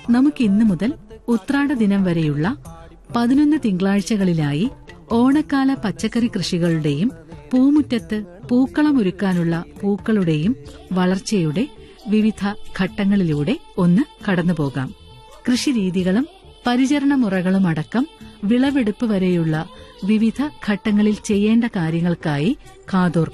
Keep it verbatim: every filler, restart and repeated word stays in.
നമുക്ക് ഇന്നു മുതൽ ഉത്രാട ദിനം വരെയുള്ള പതിനൊന്ന് തിങ്കളാഴ്ചകളിലായി ഓണക്കാല പച്ചക്കറി കൃഷികളുടെയും പൂമുറ്റത്ത് പൂക്കളമൊരുക്കാനുള്ള പൂക്കളുടെയും വളർച്ചയുടെ വിവിധ ഘട്ടങ്ങളിലൂടെ ഒന്ന് കടന്നുപോകാം. കൃഷിരീതികളും പരിചരണമുറകളും അടക്കം വിളവെടുപ്പ് വരെയുള്ള വിവിധ ഘട്ടങ്ങളിൽ ചെയ്യേണ്ട കാര്യങ്ങൾക്കായി കാതോർക്കാം.